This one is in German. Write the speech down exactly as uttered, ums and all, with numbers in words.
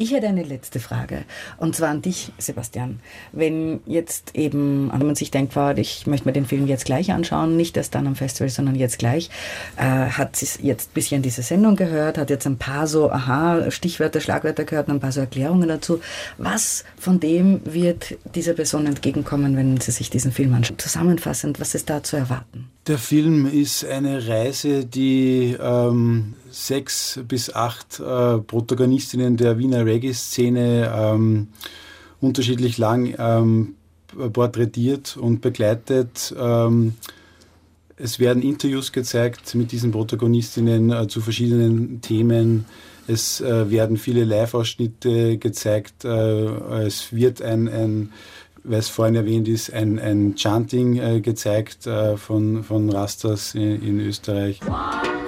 Ich hätte eine letzte Frage, und zwar an dich, Sebastian. Wenn jetzt eben, wenn man sich denkt, wow, ich möchte mir den Film jetzt gleich anschauen, nicht erst dann am Festival, sondern jetzt gleich, äh, hat sie jetzt ein bisschen diese Sendung gehört, hat jetzt ein paar so, aha, Stichwörter, Schlagwörter gehört und ein paar so Erklärungen dazu. Was von dem wird dieser Person entgegenkommen, wenn sie sich diesen Film anschaut? Zusammenfassend, was ist da zu erwarten? Der Film ist eine Reise, die ähm, sechs bis acht äh, Protagonistinnen der Wiener Reggae-Szene ähm, unterschiedlich lang ähm, porträtiert und begleitet. Ähm, es werden Interviews gezeigt mit diesen Protagonistinnen äh, zu verschiedenen Themen. Es äh, werden viele Live-Ausschnitte gezeigt. Äh, es wird ein, ein weil es vorhin erwähnt ist, ein, ein Chanting äh, gezeigt äh, von, von Rastas in, in Österreich.